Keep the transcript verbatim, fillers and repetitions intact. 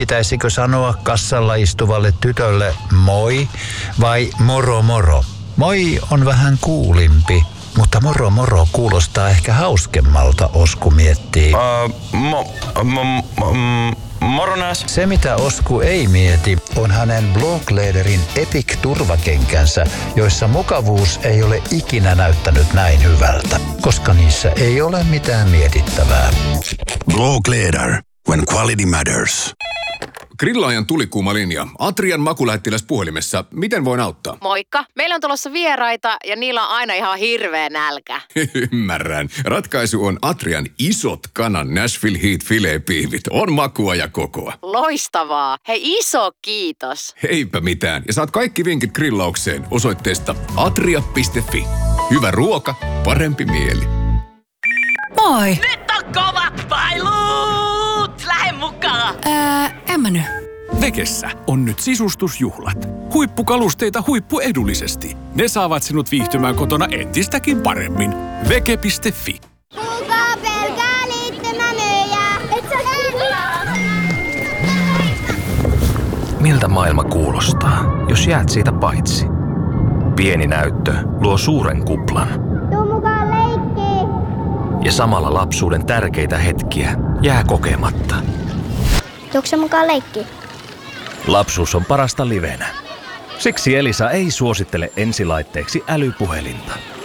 Pitäisikö sanoa kassalla istuvalle tytölle moi vai moro moro? Moi on vähän kuulimpi, mutta moro moro kuulostaa ehkä hauskemmalta, Osku miettii. Uh, mo, mo, mo, moro nääs. Se mitä Osku ei mieti on hänen Bloglederin Epic-turvakenkänsä, joissa mukavuus ei ole ikinä näyttänyt näin hyvältä, koska niissä ei ole mitään mietittävää. Blogleder, when quality matters. Grillaajan tulikuuma linja. Atrian makulähettiläs puhelimessa. Miten voin auttaa? Moikka. Meillä on tulossa vieraita ja niillä on aina ihan hirveä nälkä. Ymmärrän. Ratkaisu on Atrian isot kanan Nashville Heat filet-piivit. On makua ja kokoa. Loistavaa. Hei, iso kiitos. Heipä mitään. Ja saat kaikki vinkit grillaukseen osoitteesta atria piste fi. Hyvä ruoka, parempi mieli. Moi! Nyt on kovat pailut! Lähde mukaan! Ää, en mä nyt. Vekessä on nyt sisustusjuhlat. Huippukalusteita huippuedullisesti. Ne saavat sinut viihtymään kotona entistäkin paremmin. Veke piste fi. Kuka pelkää liittymänöjä? Et sä Miltä maailma kuulostaa, jos jäät siitä paitsi? Pieni näyttö luo suuren kuplan. Tuu mukaan leikkiin. Ja samalla lapsuuden tärkeitä hetkiä jää kokematta. Tuukse mukaan leikkiin? Lapsuus on parasta livenä. Siksi Elisa ei suosittele ensilaitteeksi älypuhelinta.